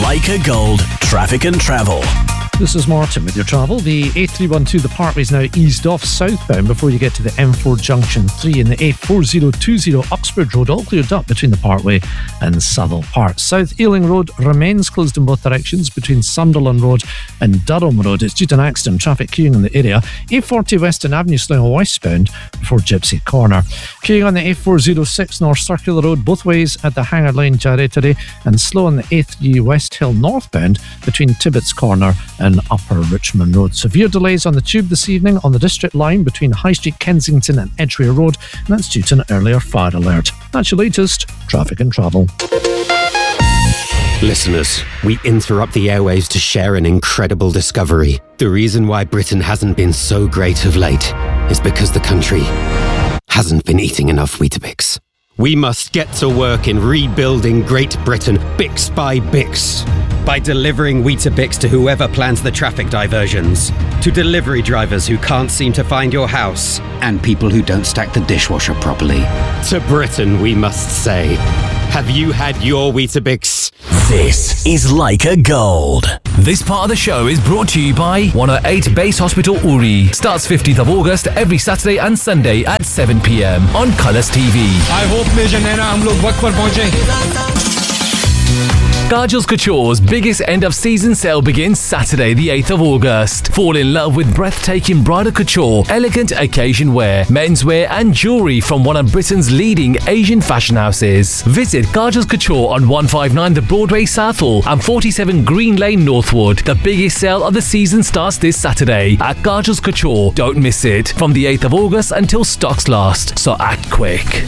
Leica Gold Traffic and Travel. This is Martin with your travel. The A312, the Parkway, is now eased off southbound before you get to the M4 Junction 3, and the A4020 Uxbridge Road all cleared up between the Parkway and Savile Park. South Ealing Road remains closed in both directions between Sunderland Road and Durham Road. It's due to an accident, traffic queuing in the area. A40 Western Avenue slowing westbound before Gypsy Corner. Queuing on the A406 North Circular Road both ways at the Hanger Line Jarrettery, and slow on the A3 West Hill northbound between Tibbetts Corner and Upper Richmond Road. Severe delays on the tube this evening on the District Line between High Street, Kensington and Edgware Road, and that's due to an earlier fire alert. That's your latest Traffic and Travel. Listeners, we interrupt the airwaves to share an incredible discovery. The reason why Britain hasn't been so great of late is because the country hasn't been eating enough Weetabix. We must get to work in rebuilding Great Britain, Bix by Bix. By delivering Weetabix to whoever plans the traffic diversions, to delivery drivers who can't seem to find your house, and people who don't stack the dishwasher properly. To Britain, we must say, have you had your Weetabix? This is Leica Gold. This part of the show is brought to you by 108 Base Hospital Uri. Starts 15th of August every Saturday and Sunday at 7 p.m. on Colours TV. I hope Major Naina hum log waqt par pahunche. Kajal's Couture's biggest end-of-season sale begins Saturday, the 8th of August. Fall in love with breathtaking bridal couture, elegant occasion wear, menswear and jewellery from one of Britain's leading Asian fashion houses. Visit Kajal's Couture on 159 The Broadway Southall and 47 Green Lane Northwood. The biggest sale of the season starts this Saturday at Kajal's Couture. Don't miss it. From the 8th of August until stocks last, so act quick.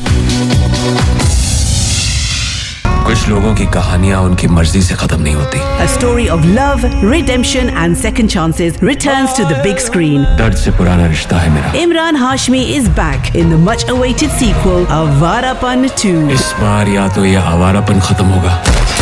कुछ लोगों की कहानियां उनकी मर्जी से खत्म नहीं होती. A story of love, redemption and second chances returns to the big screen. दर्द से पुराना रिश्ता है मेरा. Imran Hashmi is back in the much awaited sequel Avarapan 2. इस बार या तो ये आवारापन खत्म होगा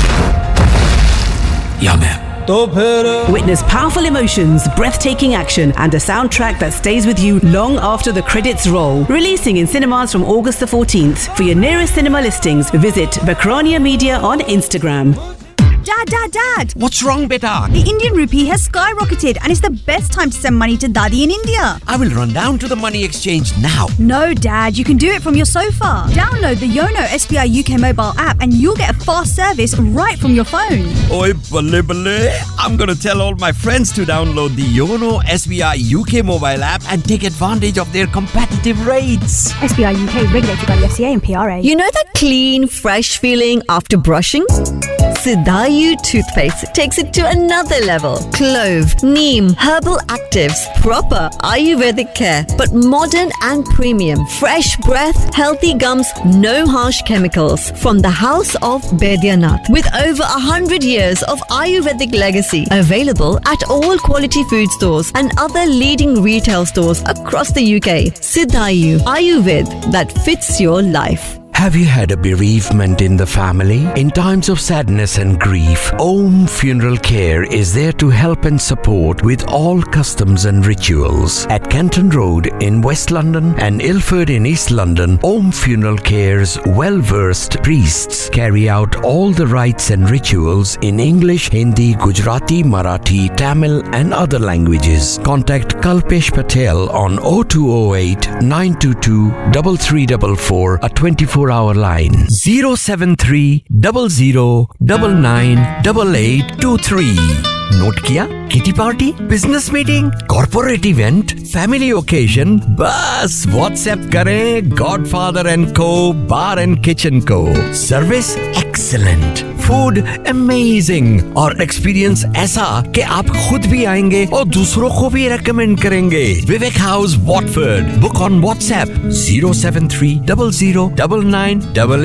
या मैं. Witness powerful emotions, breathtaking action and a soundtrack that stays with you long after the credits roll. Releasing in cinemas from August the 14th. For your nearest cinema listings, visit Bakrania Media on Instagram. Dad! What's wrong, beta? The Indian rupee has skyrocketed and it's the best time to send money to Dadi in India. I will run down to the money exchange now. No, Dad, you can do it from your sofa. Download the Yono SBI UK mobile app and you'll get a fast service right from your phone. Oi, balle. I'm going to tell all my friends to download the Yono SBI UK mobile app and take advantage of their competitive rates. SBI UK, regulated by the FCA and PRA. You know that clean, fresh feeling after brushing? Sidayu toothpaste takes it to another level. Clove, neem, herbal actives, proper Ayurvedic care, but modern and premium. Fresh breath, healthy gums, no harsh chemicals. From the house of Baidyanath, with over 100 years of Ayurvedic legacy, available at all quality food stores and other leading retail stores across the UK. Sidayu Ayurved that fits your life. Have you had a bereavement in the family? In times of sadness and grief, Om Funeral Care is there to help and support with all customs and rituals. At Kenton Road in West London and Ilford in East London, Om Funeral Care's well-versed priests carry out all the rites and rituals in English, Hindi, Gujarati, Marathi, Tamil and other languages. Contact Kalpesh Patel on 0208 922 3344, a 24-hour line. 073 00 99 8823. Note किया? Kitty party, business meeting, corporate event, family occasion, बस WhatsApp करें godfather and को बार and kitchen को. Service excellent, food amazing और experience ऐसा कि आप खुद भी आएंगे और दूसरों को भी रेकमेंड करेंगे. विवेक house Watford. Book on WhatsApp 073 00 99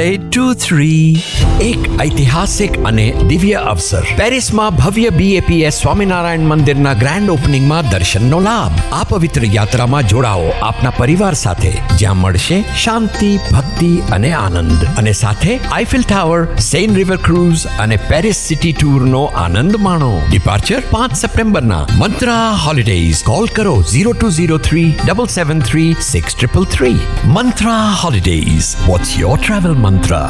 8823. एक ऐतिहासिक અને દિવ્ય અવસર. પેરિસમાં ભવ્ય BAPS સ્વામિનારાયણ મંદિરના ગ્રાન્ડ ઓપનિંગમાં દર્શનનો લાભ. આ પવિત્ર યાત્રામાં જોડાઓ આપના પરિવાર સાથે, જ્યાં મળશે શાંતિ, ભક્તિ અને આનંદ. અને સાથે Eiffel tower, Sen river cruise અને પેરિસ સિટી ટૂરનો આનંદ માણો. ડિપાર્ચર 5 સપ્ટેમ્બરના. મંત્રા હોલિડેઝ. કોલ કરો 0203 773 6333. મંત્રા holidays. What's your travel mantra?